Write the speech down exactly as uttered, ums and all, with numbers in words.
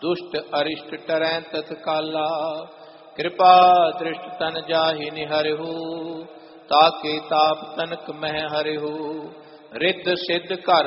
दुष्ट अरिष्ट टरै तत्काला। कृपा दृष्ट तन जाहि निहरहु ताके ताप तनक मह हरहु। रिद्ध सिद्ध घर